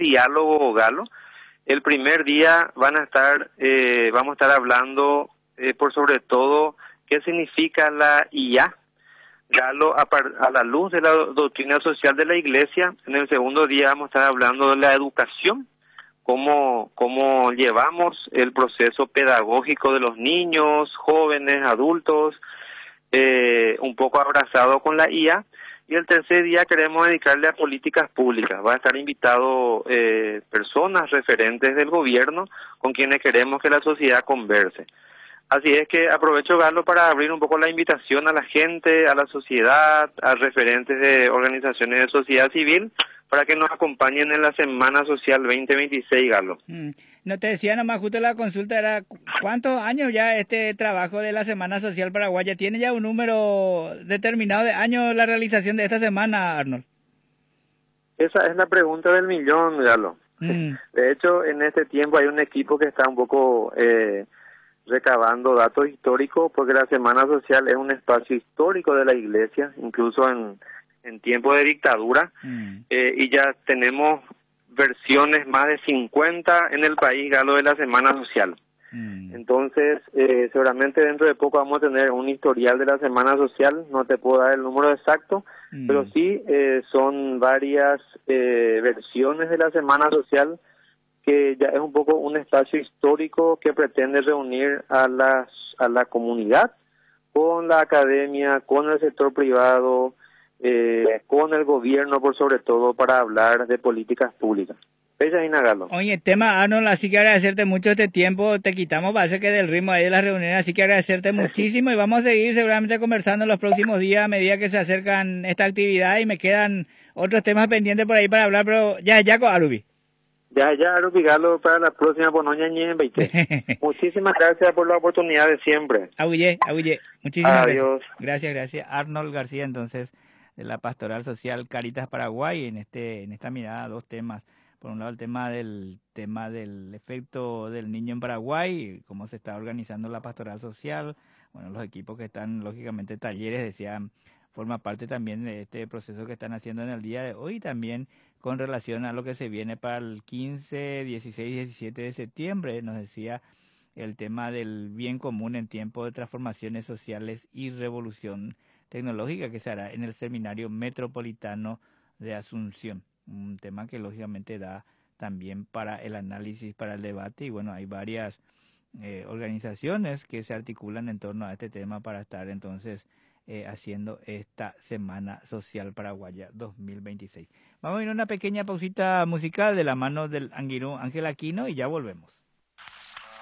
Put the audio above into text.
diálogo, Galo. El primer día vamos a estar hablando por sobre todo qué significa la IA, Galo, a la luz de la doctrina social de la Iglesia. En el segundo día vamos a estar hablando de la educación, cómo llevamos el proceso pedagógico de los niños, jóvenes, adultos, un poco abrazado con la IA. Y el tercer día queremos dedicarle a políticas públicas. Va a estar invitado personas referentes del gobierno con quienes queremos que la sociedad converse. Así es que aprovecho, Galo, para abrir un poco la invitación a la gente, a la sociedad, a referentes de organizaciones de sociedad civil, para que nos acompañen en la Semana Social 2026, Galo. No te decía nomás, justo la consulta era, ¿cuántos años ya este trabajo de la Semana Social Paraguaya? ¿Tiene ya un número determinado de años la realización de esta semana, Arnold? Esa es la pregunta del millón, Galo. De hecho, en este tiempo hay un equipo que está un poco recabando datos históricos, porque la Semana Social es un espacio histórico de la Iglesia, incluso en tiempo de dictadura, y ya tenemos versiones más de 50 en el país, Galo, de la Semana Social. Entonces, seguramente dentro de poco vamos a tener un historial de la Semana Social. No te puedo dar el número exacto, pero sí son varias versiones de la Semana Social, que ya es un poco un espacio histórico que pretende reunir a la comunidad con la academia, con el sector privado, con el gobierno por sobre todo, para hablar de políticas públicas. Galo. Oye, tema Arnold, así que agradecerte mucho este tiempo, te quitamos, parece que del ritmo ahí de las reuniones, así que agradecerte muchísimo y vamos a seguir seguramente conversando en los próximos días a medida que se acercan esta actividad, y me quedan otros temas pendientes por ahí para hablar, pero ya con Arubi. Ya, Arubi, Galo, para la próxima Bonoña en 20. Muchísimas gracias por la oportunidad de siempre. Abuye, muchísimas Adiós. Gracias. Arnold García, entonces, de la Pastoral Social Caritas Paraguay, en esta mirada, dos temas. Por un lado, el tema del efecto del niño en Paraguay, cómo se está organizando la pastoral social, bueno, los equipos que están, lógicamente, talleres, decían, forma parte también de este proceso que están haciendo en el día de hoy, también con relación a lo que se viene para el 15, 16, 17 de septiembre, nos decía el tema del bien común en tiempo de transformaciones sociales y revolución tecnológica, que se hará en el Seminario Metropolitano de Asunción. Un tema que lógicamente da también para el análisis, para el debate, y bueno, hay varias organizaciones que se articulan en torno a este tema para estar entonces haciendo esta Semana Social Paraguaya 2026. Vamos a ir a una pequeña pausita musical de la mano del Anguirú Ángel Aquino y ya volvemos.